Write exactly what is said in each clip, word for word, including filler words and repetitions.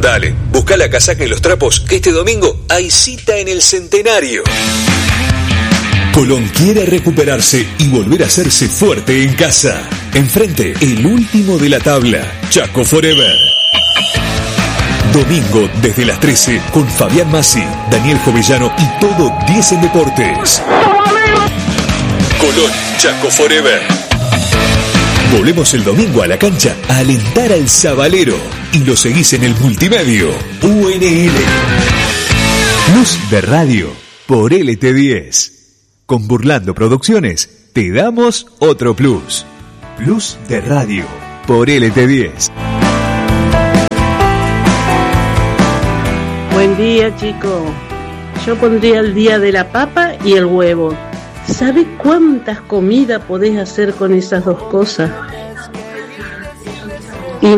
Dale, busca la casaca y los trapos, que este domingo hay cita en el Centenario. Colón quiere recuperarse y volver a hacerse fuerte en casa. Enfrente, el último de la tabla, Chaco Forever. Domingo desde las trece con Fabián Massi, Daniel Jovellano y todo diez en Deportes. Colón, Chaco Forever. Volvemos el domingo a la cancha a alentar al Zabalero y lo seguís en el multimedio U N L. Plus de radio por L T diez. Con Burlando Producciones te damos otro plus. Plus de radio por L T diez. Buen día, chicos. Yo pondría el día de la papa y el huevo. ¿Sabes cuántas comidas podés hacer con esas dos cosas? Y,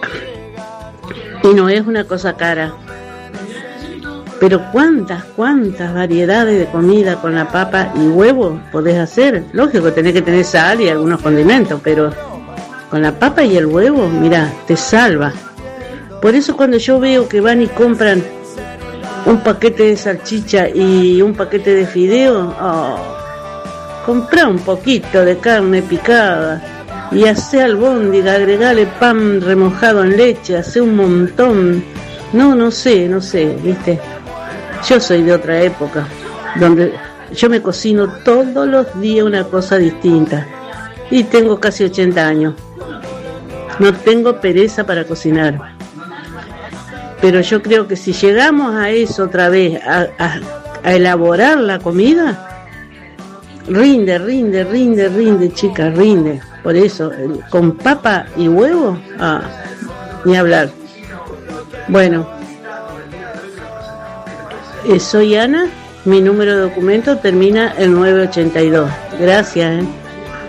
y no es una cosa cara. Pero cuántas, cuántas variedades de comida con la papa y huevo podés hacer. Lógico, tenés que tener sal y algunos condimentos, pero con la papa y el huevo, mirá, te salva. Por eso cuando yo veo que van y compran un paquete de salchicha y un paquete de fideo, oh, comprá un poquito de carne picada y hacé albóndiga, agregale pan remojado en leche, hacé un montón. No, no sé, no sé, ¿viste? Yo soy de otra época, donde yo me cocino todos los días una cosa distinta. Y tengo casi ochenta años. No tengo pereza para cocinar. Pero yo creo que si llegamos a eso otra vez, a, a, a elaborar la comida, rinde, rinde, rinde, rinde, chica, rinde. Por eso, con papa y huevo, ah, ni hablar. Bueno, eh, soy Ana, mi número de documento termina en nueve ochenta y dos. Gracias, eh.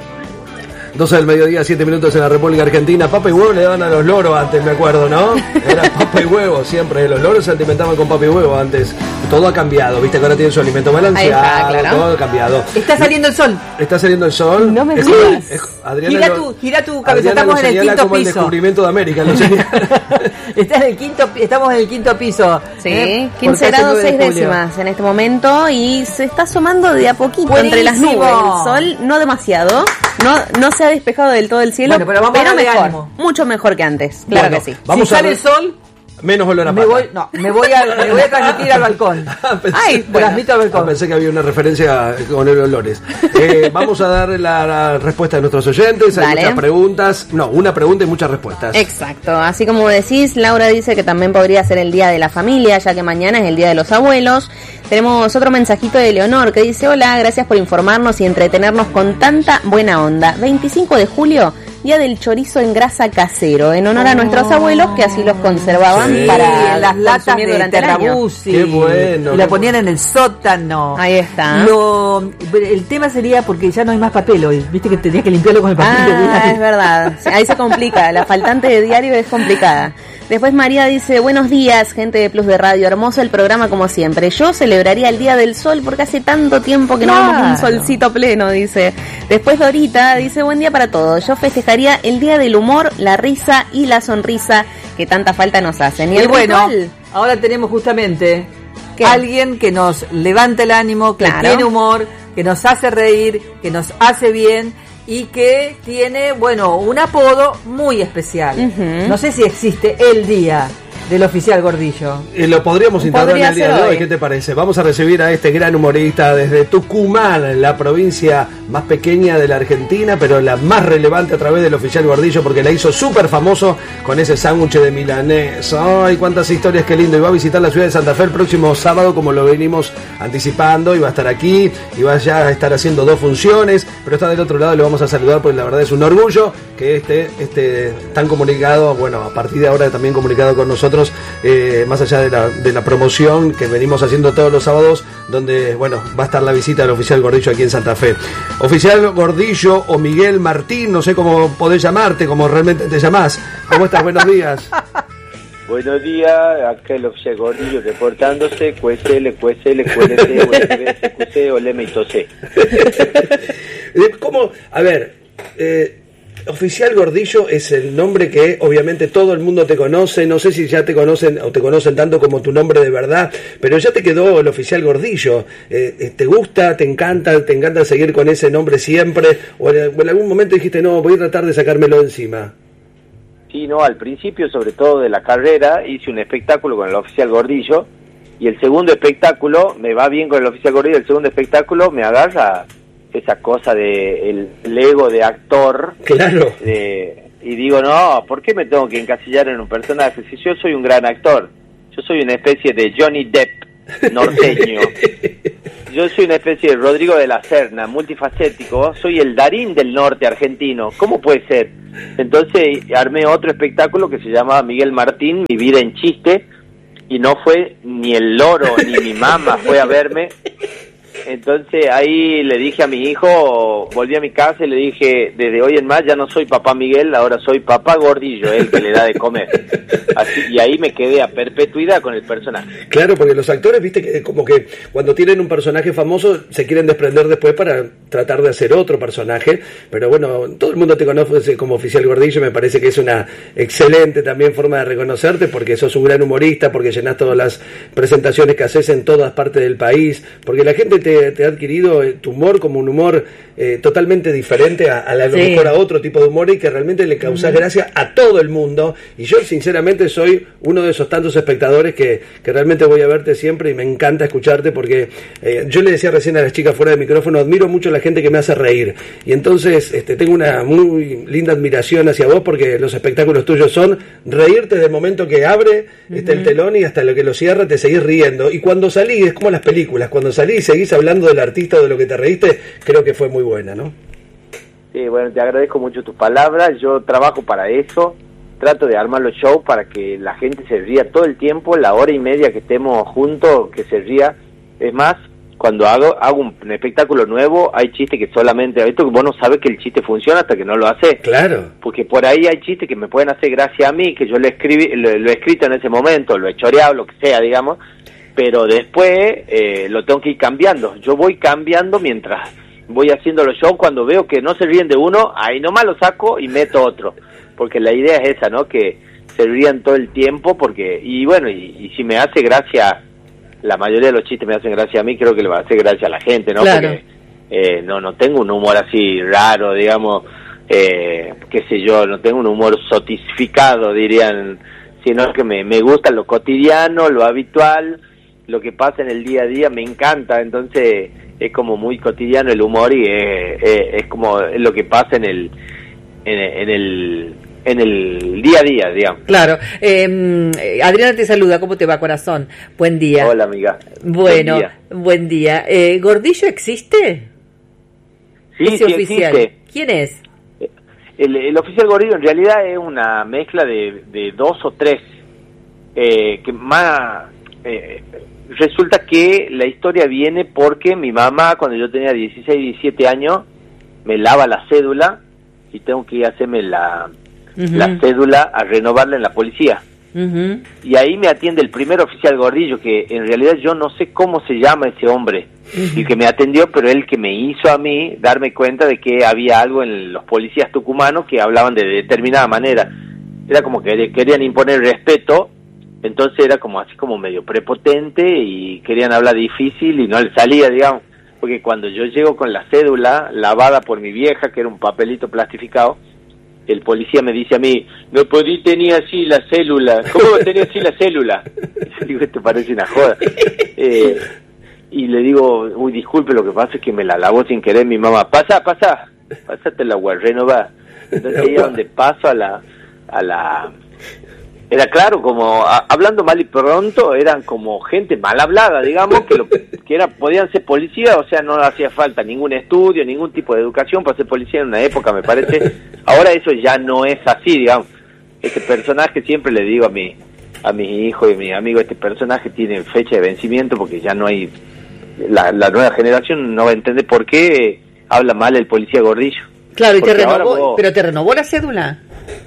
doce del mediodía, siete minutos en la República Argentina. Papa y huevo le daban a los loros antes, me acuerdo, ¿no? Era papa y huevo siempre. Los loros se alimentaban con papa y huevo antes. Todo ha cambiado, ¿viste? Que ahora tienen su alimento balanceado. Ahí está, claro. Todo ha cambiado. Está saliendo el sol. Está saliendo el sol. No me digas. Gira tu, gira tu cabeza. Adriana estamos en el quinto como piso. El descubrimiento de América. Lo Está en el quinto, estamos en el quinto piso. Sí, ¿eh? quince grados seis décimas en este momento y se está asomando de a poquito. Buenísimo. Entre las nubes. El sol no demasiado. No, no se ha despejado del todo el cielo, bueno, pero, vamos pero a mejor, ánimo. Mucho mejor que antes, claro bueno, que sí. Vamos si a sale el sol, menos olor a me pata. voy, no, me voy a, me voy a transmitir al balcón. pensé, Ay, bueno. transmito al balcón. Ah, pensé que había una referencia con el olores. Eh, vamos a dar la, la respuesta de nuestros oyentes. Hay Dale. muchas preguntas. No, una pregunta y muchas respuestas. Exacto. Así como decís, Laura dice que también podría ser el día de la familia, ya que mañana es el día de los abuelos. Tenemos otro mensajito de Leonor que dice: hola, gracias por informarnos y entretenernos con tanta buena onda. veinticinco de julio, día del chorizo en grasa casero, en honor a nuestros abuelos que así los conservaban sí. para las latas de Terrabuzzi. Qué bueno. Y la ponían en el sótano. Ahí está. Lo, el tema sería porque ya no hay más papel hoy. Viste que tenías que limpiarlo con el papel ah, de diario. Es verdad. Ahí se complica. La faltante de diario es complicada. Después María dice: buenos días, gente de Plus de Radio, hermoso el programa como siempre. Yo celebraría el Día del Sol porque hace tanto tiempo que no claro. vemos un solcito pleno, dice. Después Dorita dice: buen día para todos. Yo festejaría el Día del Humor, la risa y la sonrisa que tanta falta nos hacen. Y, y el bueno, ritual, ahora tenemos justamente ¿qué? Alguien que nos levanta el ánimo, que claro. tiene humor, que nos hace reír, que nos hace bien y que tiene, bueno, un apodo muy especial. Uh-huh. No sé si existe el día del oficial Gordillo. Eh, lo podríamos integrar en el día de hoy. hoy, ¿qué te parece? Vamos a recibir a este gran humorista desde Tucumán, la provincia más pequeña de la Argentina, pero la más relevante a través del oficial Gordillo, porque la hizo súper famoso con ese sándwich de milanés. ¡Ay, cuántas historias, qué lindo! Y va a visitar la ciudad de Santa Fe el próximo sábado, como lo venimos anticipando, y va a estar aquí, y va ya a estar haciendo dos funciones, pero está del otro lado, le vamos a saludar, porque la verdad es un orgullo que esté este, tan comunicado, bueno, a partir de ahora también comunicado con nosotros. Eh, más allá de la, de la promoción que venimos haciendo todos los sábados, donde bueno va a estar la visita del oficial Gordillo aquí en Santa Fe. Oficial Gordillo o Miguel Martín, no sé cómo podés llamarte, como realmente te llamás. ¿Cómo estás? Buenos días. Buenos días, acá el oficial Gordillo reportándose, cuesele, cuesele, cuelete, cuelete, cuesele, oleme y tosé. ¿Cómo? A ver, eh, Oficial Gordillo es el nombre que obviamente todo el mundo te conoce, no sé si ya te conocen o te conocen tanto como tu nombre de verdad, pero ya te quedó el Oficial Gordillo. Eh, ¿Te gusta, te encanta, te encanta seguir con ese nombre siempre? ¿O en, o en algún momento dijiste, no, voy a tratar de sacármelo encima? Sí, no, al principio, sobre todo de la carrera, hice un espectáculo con el Oficial Gordillo, y el segundo espectáculo, me va bien con el Oficial Gordillo, el segundo espectáculo me agarra esa cosa de el, el ego de actor. Claro. De, y digo, no, ¿por qué me tengo que encasillar en un personaje? Si yo soy un gran actor, yo soy una especie de Johnny Depp norteño, yo soy una especie de Rodrigo de la Serna, multifacético, soy el Darín del norte argentino, ¿cómo puede ser? Entonces armé otro espectáculo que se llama Miguel Martín, Mi vida en chiste, y no fue ni el loro ni mi mamá fue a verme. Entonces ahí le dije a mi hijo, volví a mi casa y le dije, desde hoy en más ya no soy papá Miguel, ahora soy papá Gordillo, el que le da de comer. Así, y ahí me quedé a perpetuidad con el personaje. Claro, porque los actores, viste, que como que cuando tienen un personaje famoso se quieren desprender después para tratar de hacer otro personaje, pero bueno, todo el mundo te conoce como Oficial Gordillo, me parece que es una excelente también forma de reconocerte, porque sos un gran humorista, porque llenás todas las presentaciones que haces en todas partes del país, porque la gente te Te, te ha adquirido tu humor como un humor eh, totalmente diferente a, a, a lo sí. mejor a otro tipo de humor, y que realmente le causás uh-huh. gracia a todo el mundo. Y yo sinceramente soy uno de esos tantos espectadores que, que realmente voy a verte siempre y me encanta escucharte, porque eh, yo le decía recién a las chicas fuera de micrófono, admiro mucho a la gente que me hace reír, y entonces este, tengo una muy linda admiración hacia vos, porque los espectáculos tuyos son reírte del momento que abre uh-huh. este, el telón y hasta lo que lo cierra te seguís riendo, y cuando salís es como las películas, cuando salís seguís hablando del artista o de lo que te reíste, creo que fue muy buena, ¿no? Sí, bueno, te agradezco mucho tus palabras, yo trabajo para eso, trato de armar los shows para que la gente se ría todo el tiempo, la hora y media que estemos juntos, que se ría. Es más, cuando hago hago un espectáculo nuevo, hay chistes que solamente, esto que vos no sabes que el chiste funciona hasta que no lo haces. Claro. Porque por ahí hay chistes que me pueden hacer gracia a mí, que yo lo, escribí, lo, lo he escrito en ese momento, lo he choreado, lo que sea, digamos, pero después eh, lo tengo que ir cambiando. Yo voy cambiando mientras voy haciendo los shows. Cuando veo que no se ríen de uno, ahí nomás lo saco y meto otro, porque la idea es esa, ¿no? Que se rían todo el tiempo, porque, y bueno, y, y si me hace gracia, la mayoría de los chistes me hacen gracia a mí, creo que le va a hacer gracia a la gente, ¿no? Claro. Porque eh, no, no tengo un humor así raro, digamos, eh, qué sé yo, no tengo un humor sotificado, dirían, sino que me, me gusta lo cotidiano, lo habitual, lo que pasa en el día a día, me encanta. Entonces es como muy cotidiano el humor, y es, es, es como lo que pasa en el en, en el en el día a día, digamos. Claro. Eh, Adriana te saluda, ¿cómo te va, corazón? Buen día. Hola, amiga. Bueno, buen día. Buen día. Eh, ¿Gordillo existe? Sí, Ese sí oficial. Existe. ¿Quién es? El, el Oficial Gordillo en realidad es una mezcla de, de dos o tres, eh, que más... Eh, resulta que la historia viene porque mi mamá, cuando yo tenía dieciséis, diecisiete años, me lava la cédula y tengo que ir a hacerme la, uh-huh. la cédula a renovarla en la policía. Uh-huh. Y ahí me atiende el primer oficial Gordillo, que en realidad yo no sé cómo se llama ese hombre, uh-huh. el que me atendió, pero él que me hizo a mí darme cuenta de que había algo en los policías tucumanos que hablaban de determinada manera. Era como que querían imponer respeto. Entonces era como así como medio prepotente y querían hablar difícil y no le salía, digamos, porque cuando yo llego con la cédula lavada por mi vieja, que era un papelito plastificado, el policía me dice a mí, no podí tener así la célula. ¿Cómo tenía así la célula? Y yo digo, esto parece una joda. Eh, y le digo, uy, disculpe, lo que pasa es que me la lavó sin querer mi mamá. Pasa, pasa, pásate la agua, renová. Entonces ahí es donde paso a la... a la era claro, como a, hablando mal y pronto, eran como gente mal hablada, digamos, que lo que era, podían ser policías, o sea, no hacía falta ningún estudio, ningún tipo de educación para ser policía en una época, me parece. Ahora eso ya no es así, digamos. Este personaje, siempre le digo a mi a mis hijos y a mis amigos, este personaje tiene fecha de vencimiento, porque ya no hay, la, la nueva generación no va a entender por qué habla mal el policía Gordillo. Claro, y te renovó, vos... pero te renovó la cédula.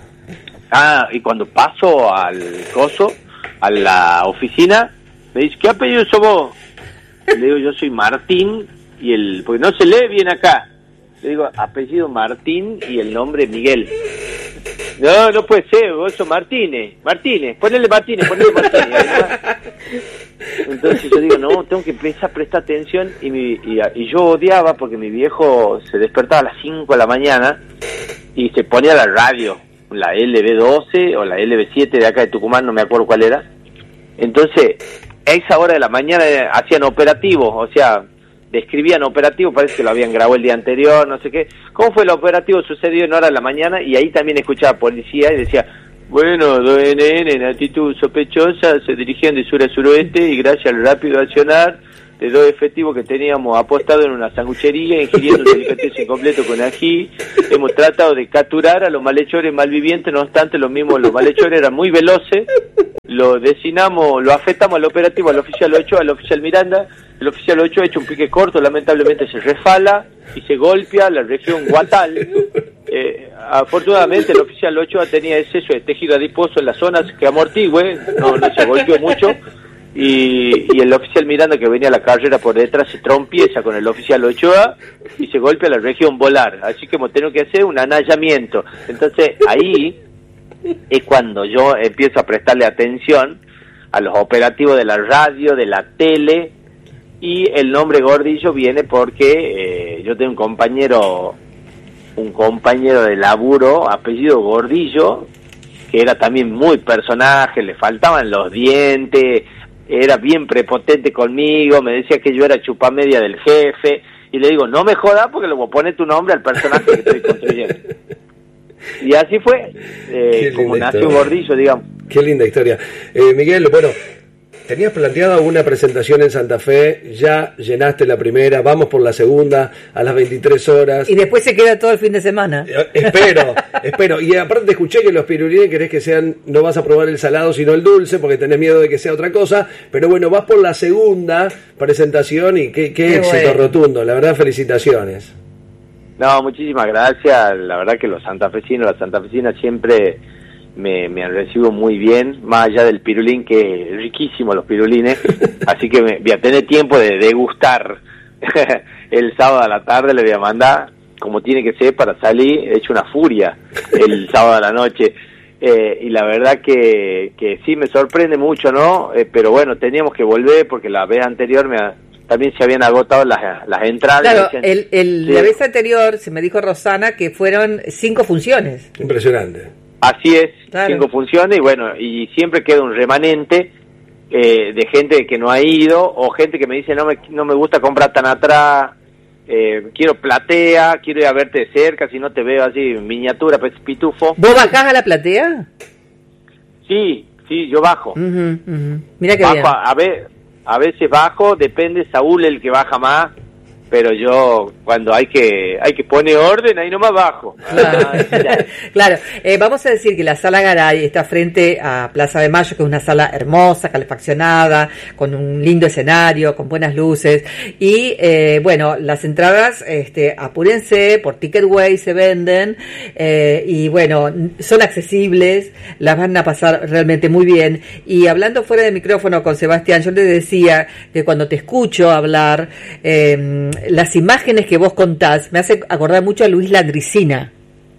Ah, y cuando paso al coso, a la oficina, me dice, ¿qué apellido sos vos? Le digo, yo soy Martín, y el, porque no se lee bien acá. Le digo, apellido Martín y el nombre Miguel. No, no puede ser, vos sos Martínez. Martínez, ponele Martínez, ponele Martínez. Entonces yo digo, no, tengo que empezar a prestar atención. Y, mi, y, y yo odiaba porque mi viejo se despertaba a las cinco de la mañana y se ponía la radio, la L B doce o la L B siete de acá de Tucumán, no me acuerdo cuál era. Entonces, a esa hora de la mañana hacían operativos, o sea, describían operativo, parece que lo habían grabado el día anterior, no sé qué. ¿Cómo fue el operativo? Sucedió en hora de la mañana y ahí también escuchaba policía y decía, bueno, dos N N en actitud sospechosa se dirigían de sur a suroeste y gracias al rápido accionar de dos efectivos que teníamos apostado en una sanguchería, ingiriendo un delicatessen incompleto con ají, hemos tratado de capturar a los malhechores malvivientes, no obstante los mismos, los malhechores eran muy veloces, lo designamos, lo afectamos al operativo, al oficial Ochoa, al oficial Miranda, el oficial Ochoa ha hecho un pique corto, lamentablemente se resfala y se golpea la región Guatal. Eh, afortunadamente el oficial Ochoa tenía exceso de tejido adiposo en las zonas que amortigüe, no, no se golpeó mucho. Y, y el oficial Miranda, que venía a la carrera por detrás, se trompieza con el oficial Ochoa y se golpea la región Volar. Así que hemos tenido que hacer un anallamiento. Entonces ahí es cuando yo empiezo a prestarle atención a los operativos de la radio, de la tele, y el nombre Gordillo viene porque eh, yo tengo un compañero, un compañero de laburo, apellido Gordillo, que era también muy personaje, le faltaban los dientes, era bien prepotente conmigo, me decía que yo era chupamedia del jefe, y le digo, no me jodas porque le voy a poner tu nombre al personaje que estoy construyendo. Y así fue, eh, como nació historia. Gordillo, digamos. Qué linda historia. Eh, Miguel, bueno, tenías planteado una presentación en Santa Fe, ya llenaste la primera, vamos por la segunda a las veintitrés horas. Y después se queda todo el fin de semana. Eh, espero, espero. Y aparte te escuché que los pirulines querés que sean, no vas a probar el salado sino el dulce, porque tenés miedo de que sea otra cosa, pero bueno, vas por la segunda presentación y qué, qué, qué éxito bueno. rotundo, la verdad, felicitaciones. No, muchísimas gracias, la verdad que los santafesinos, las santafesinas siempre me, me han recibido muy bien, más allá del pirulín, que es riquísimo los pirulines, así que me, voy a tener tiempo de degustar. El sábado a la tarde le voy a mandar, como tiene que ser, para salir he hecho una furia el sábado a la noche, eh, y la verdad que, que sí me sorprende mucho, ¿no? Eh, pero bueno, teníamos que volver porque la vez anterior me ha, también se habían agotado las, las entradas. Claro, decían, el, el, sí. La vez anterior se me dijo Rosana que fueron cinco funciones. Impresionante. Así es, claro. Cinco funciones y bueno, y siempre queda un remanente eh, de gente que no ha ido o gente que me dice no me, no me gusta comprar tan atrás, eh, quiero platea, quiero ir a verte de cerca, si no te veo así en miniatura, pues pitufo. ¿Vos bajás a la platea? Sí, sí, yo bajo. Uh-huh, uh-huh. Mira que bajo bien. A, a ver, a veces bajo, depende, Saúl el que baja más, pero yo cuando hay que hay que poner orden, ahí nomás bajo. Claro, claro. Eh, vamos a decir que la Sala Garay está frente a Plaza de Mayo, que es una sala hermosa, calefaccionada, con un lindo escenario, con buenas luces, y eh, bueno, las entradas, este, apúrense, por Ticketway se venden, eh, y bueno, son accesibles, las van a pasar realmente muy bien, y hablando fuera de micrófono con Sebastián, yo le decía que cuando te escucho hablar, eh, las imágenes que vos contás me hace acordar mucho a Luis Landricina.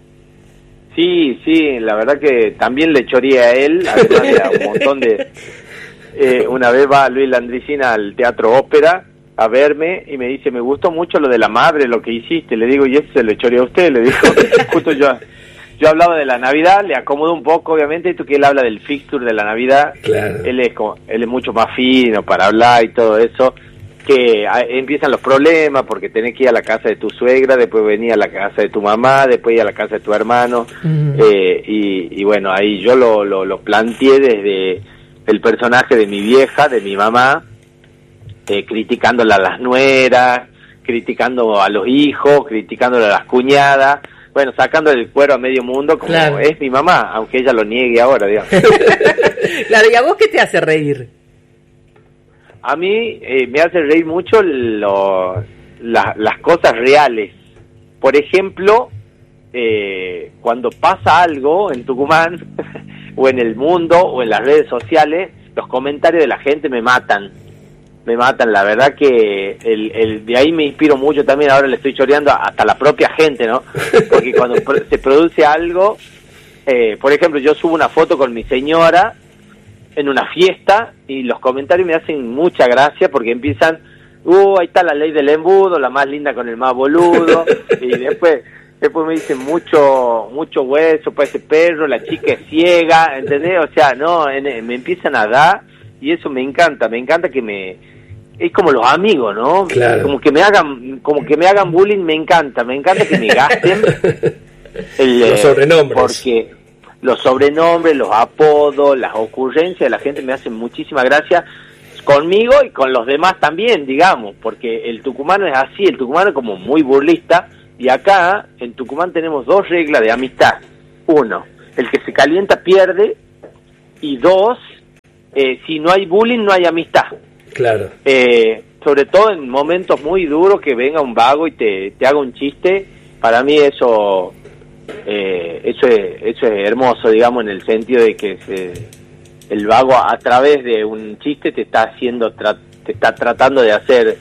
Sí, sí, la verdad que también le choreé a él, además de a un montón de... Eh, una vez va Luis Landricina al Teatro Ópera a verme y me dice, me gustó mucho lo de la madre, lo que hiciste. Le digo, y eso se lo choreé a usted, le dijo. Justo yo yo hablaba de la Navidad, le acomodo un poco, obviamente, esto que él habla del fixture de la Navidad. Claro. Él es como, él es mucho más fino para hablar y todo eso. Que a, empiezan los problemas porque tenés que ir a la casa de tu suegra, después venir a la casa de tu mamá, después ir a la casa de tu hermano, mm. eh, y, y bueno, ahí yo lo, lo, lo planteé desde el personaje de mi vieja, de mi mamá, eh, criticándola a las nueras, criticando a los hijos, criticándola a las cuñadas, bueno, sacando el cuero a medio mundo como claro. Es mi mamá, aunque ella lo niegue ahora, digamos. Claro, ¿y a vos qué te hace reír? A mí eh, me hace reír mucho lo, la, las cosas reales. Por ejemplo, eh, cuando pasa algo en Tucumán, o en el mundo, o en las redes sociales, los comentarios de la gente me matan. me matan. La verdad que el, el de ahí me inspiro mucho también. Ahora le estoy choreando hasta la propia gente, ¿no? Porque cuando se produce algo, eh, por ejemplo, yo subo una foto con mi señora en una fiesta y los comentarios me hacen mucha gracia porque empiezan, uh, ahí está la ley del embudo, la más linda con el más boludo, y después después me dicen mucho mucho hueso para ese perro, la chica es ciega, ¿entendés? O sea, no, en, me empiezan a dar, y eso me encanta, me encanta que me... Es como los amigos, ¿no? Claro. Como que me hagan como que me hagan bullying, me encanta, me encanta que me gasten el, los sobrenombres. Porque los sobrenombres, los apodos, las ocurrencias de la gente me hacen muchísima gracia conmigo y con los demás también, digamos, porque el tucumano es así, el tucumano es como muy burlista, y acá en Tucumán tenemos dos reglas de amistad. Uno, el que se calienta pierde, y dos, eh, si no hay bullying no hay amistad. Claro. Eh, sobre todo en momentos muy duros, que venga un vago y te, te haga un chiste, para mí eso eh, eso es eso es hermoso, digamos, en el sentido de que se, el vago a, a través de un chiste te está haciendo tra, te está tratando de hacer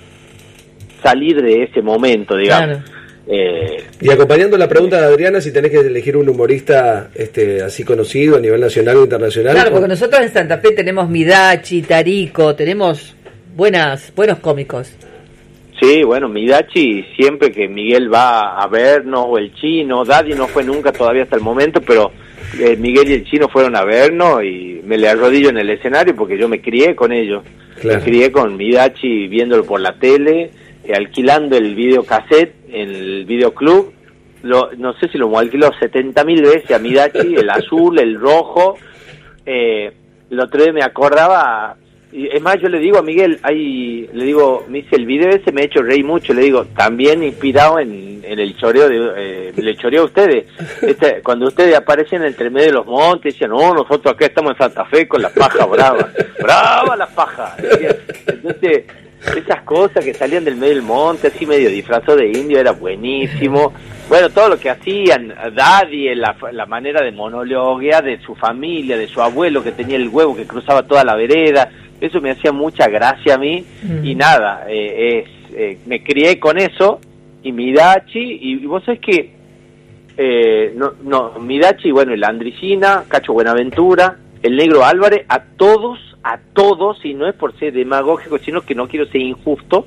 salir de ese momento, digamos. Claro. Eh, y acompañando la pregunta de Adriana, si tenés que elegir un humorista este así conocido a nivel nacional o internacional. Claro, porque nosotros en Santa Fe tenemos Midachi, Tarico, tenemos buenas buenos cómicos. Sí, bueno, Midachi, siempre que Miguel va a vernos, o el Chino, Daddy no fue nunca todavía hasta el momento, pero eh, Miguel y el Chino fueron a vernos y me le arrodillo en el escenario porque yo me crié con ellos. Claro. Me crié con Midachi viéndolo por la tele, eh, alquilando el videocassette en el videoclub. Lo, no sé si lo alquiló setenta mil veces a Midachi, el azul, el rojo. Eh, el otro día me acordaba, y es más, yo le digo a Miguel, ahí le digo, me dice, el video ese me ha hecho reír mucho, le digo, también inspirado en, en el choreo de, eh, le choreo a ustedes. Este, cuando ustedes aparecen entre medio de los montes, decían, no, nosotros acá estamos en Santa Fe con la paja brava, brava la paja. Entonces, esas cosas que salían del medio del monte, así medio disfrazado de indio, era buenísimo. Bueno, todo lo que hacían, Daddy, la, la manera de monologuear de su familia, de su abuelo que tenía el huevo que cruzaba toda la vereda, eso me hacía mucha gracia a mí, mm. y nada, eh, es, eh, me crié con eso, y Midachi, y, y vos sabés que, eh, no, no, Midachi, bueno, el Andricina, Cacho Buenaventura, el Negro Álvarez, a todos, a todos, y no es por ser demagógico, sino que no quiero ser injusto,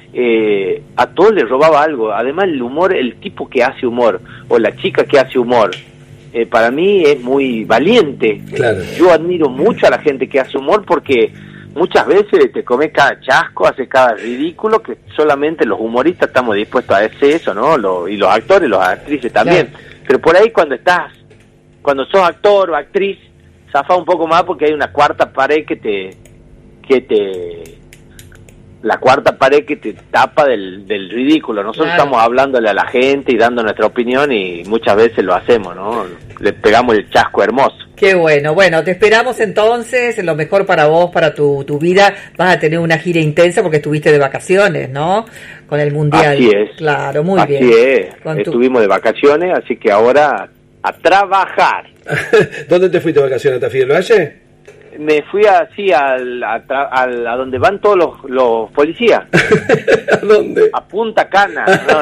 eh, a todos les robaba algo. Además, el humor, el tipo que hace humor, o la chica que hace humor, eh, para mí es muy valiente. Claro. Yo admiro mucho a la gente que hace humor, porque muchas veces te come cada chasco, hace cada ridículo, que solamente los humoristas estamos dispuestos a hacer eso, ¿no? Lo, y los actores, los actrices también. Claro. Pero por ahí cuando estás, cuando sos actor o actriz, zafa un poco más, porque hay una cuarta pared que te, que te, la cuarta pared que te tapa del, del ridículo. Nosotros claro. estamos hablándole a la gente y dando nuestra opinión, y muchas veces lo hacemos, ¿no? Le pegamos el chasco hermoso. Qué bueno. Bueno, te esperamos entonces, lo mejor para vos, para tu, tu vida. Vas a tener una gira intensa porque estuviste de vacaciones, ¿no? Con el Mundial. Así es. Claro, muy así bien. Así es. Con Estuvimos tu... de vacaciones, así que ahora a trabajar. ¿Dónde te fuiste de vacaciones, Tafí? ¿Lo haces? Me fui así al, a, al, a donde van todos los, los policías. ¿A dónde? A Punta Cana. ¿No?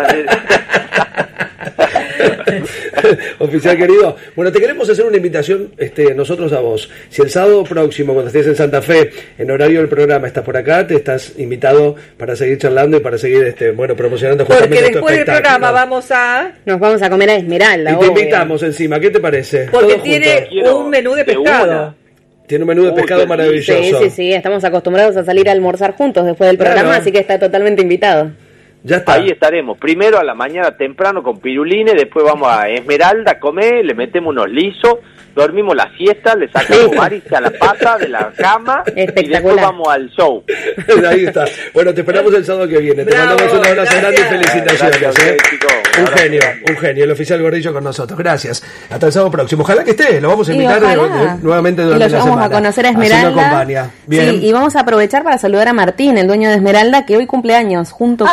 Oficial querido, bueno, te queremos hacer una invitación, este, nosotros a vos. Si el sábado próximo, cuando estés en Santa Fe, en horario del programa, estás por acá, te estás invitado para seguir charlando y para seguir, este, bueno, promocionando justamente. Porque después del programa vamos a... Nos vamos a comer a Esmeralda. Y te obvio. invitamos encima, ¿qué te parece? Porque Todo tiene junto. un menú de pescado. Tiene un menú de pescado Uy, maravilloso. Sí, sí, sí, estamos acostumbrados a salir a almorzar juntos después del programa, claro. así que está totalmente invitado. Ya está. Ahí estaremos, primero a la mañana temprano con pirulines, después vamos a Esmeralda a comer, le metemos unos lisos, dormimos la siesta, le sacamos varices a la pata de la cama y después vamos al show. Ahí está. Bueno, te esperamos el sábado que viene. Bravo, te mandamos un abrazo gracias. grande y felicitaciones. Gracias, ¿eh? chicos. Un, un genio, un genio, el oficial Gordillo con nosotros. Gracias. Hasta el sábado próximo. Ojalá que esté, lo vamos a invitar de, de, nuevamente durante y lo la semana. Vamos a conocer a Esmeralda. Así nos acompaña. Bien. Sí, y vamos a aprovechar para saludar a Martín, el dueño de Esmeralda, que hoy cumple años junto con Esmeralda.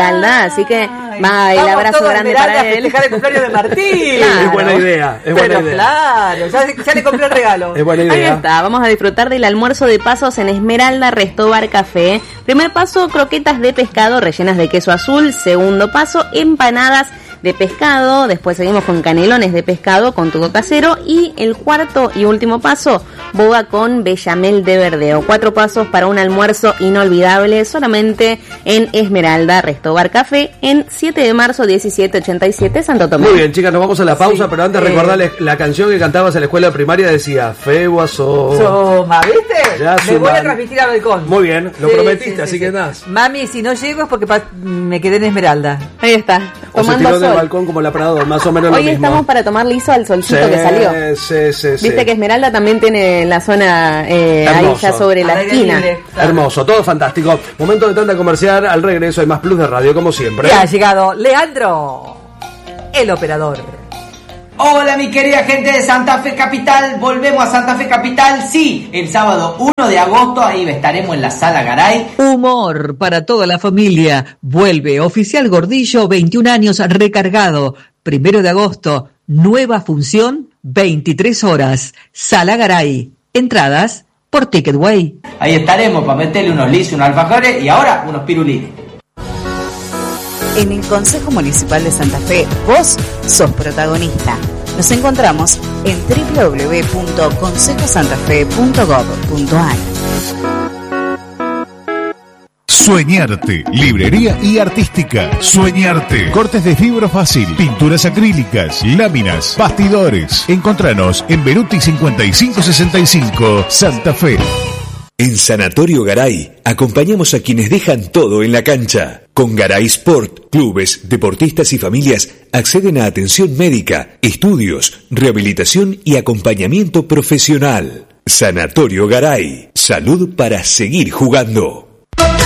Esmeralda, así que va el Vamos abrazo todos grande Esmeralda para a él. festejar el cumpleaños de Martín. Claro. Es buena idea, es buena Pero idea. claro, ya, ya le compré el regalo. Es buena idea. Ahí está, vamos a disfrutar del almuerzo de pasos en Esmeralda Resto Bar Café. Primer paso, croquetas de pescado rellenas de queso azul. Segundo paso, empanadas de pescado. Después seguimos con canelones de pescado con tuco casero. Y el cuarto y último paso, boga con bechamel de verdeo. Cuatro pasos para un almuerzo inolvidable solamente en Esmeralda Resto Bar Café en siete de marzo diecisiete ochenta y siete Santo Tomé. Muy bien, chicas, nos vamos a la pausa, Sí, pero antes eh, recordarles la canción que cantabas en la escuela primaria decía Febo Aso. Soma, ¿viste? Ya Me voy a suman. transmitir a Balcón. Muy bien, lo Sí, prometiste, sí, sí, así sí. que nada. Mami, si no llego es porque pa- me quedé en Esmeralda. Ahí está, O se tomando tiró del sol. balcón como la Prado, más o menos Hoy lo mismo. estamos para tomar liso al solcito Sí, que salió. sí, sí, sí. Viste que Esmeralda también tiene la zona eh, ahí Hermoso. ya sobre la Al aire esquina. libre, claro. Hermoso, todo fantástico. Momento de tanda comercial, al regreso hay más plus de radio, como siempre. Ya ha llegado Leandro, el operador. Hola mi querida gente de Santa Fe Capital, volvemos a Santa Fe Capital, sí, el sábado uno de agosto, ahí estaremos en la Sala Garay. Humor para toda la familia. Vuelve Oficial Gordillo, veintiún años recargado. Primero de agosto, nueva función, veintitrés horas. Sala Garay. Entradas por Ticketway. Ahí estaremos para meterle unos lisos, unos alfajores y ahora unos pirulines. En el Consejo Municipal de Santa Fe, vos sos protagonista. Nos encontramos en doble u doble u doble u punto consejo santa fe punto gov punto a r. Sueñarte, librería y artística. Sueñarte, cortes de fibra fácil, pinturas acrílicas, láminas, bastidores. Encontranos en Beruti cincuenta y cinco sesenta y cinco, Santa Fe. En Sanatorio Garay, acompañamos a quienes dejan todo en la cancha. Con Garay Sport, clubes, deportistas y familias acceden a atención médica, estudios, rehabilitación y acompañamiento profesional. Sanatorio Garay, salud para seguir jugando.